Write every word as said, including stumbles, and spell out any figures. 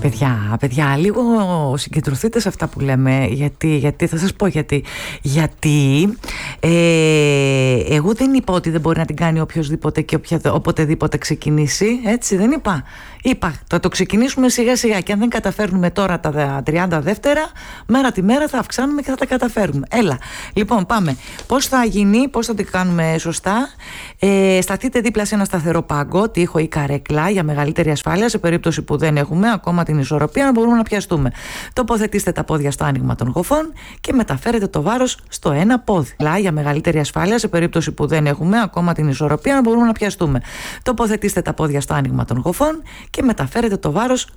Παιδιά, παιδιά, λίγο συγκεντρωθείτε σε αυτά που λέμε. Γιατί, γιατί θα σας πω γιατί. Γιατί ε, εγώ δεν είπα ότι δεν μπορεί να την κάνει οποιοδήποτε και οποια, οποτεδήποτε ξεκινήσει. Έτσι δεν είπα. Είπα, θα το ξεκινήσουμε σιγά σιγά και αν δεν καταφέρνουμε τώρα τα τριάντα δεύτερα, μέρα τη μέρα θα αυξάνουμε και θα τα καταφέρουμε. Έλα, λοιπόν πάμε. Πώς θα γίνει, πώς θα το κάνουμε σωστά. Ε, σταθείτε δίπλα σε ένα σταθερό πάγκο, τοίχο ή καρέκλα για μεγαλύτερη ασφάλεια σε περίπτωση που δεν έχουμε ακόμα την ισορροπία να μπορούμε να πιαστούμε. Τοποθετήστε τα πόδια στο άνοιγμα των γοφών και μεταφέρετε το βάρος στο ένα πόδι. Λά, για μεγαλύτερη ασφάλεια σε περίπτωση που δεν έχουμε ακόμα την ισορροπία να μπορούμε να πιαστούμε. Τοποθετήστε τα πόδια στο άνοιγμα των γοφών και μεταφέρετε το βάρος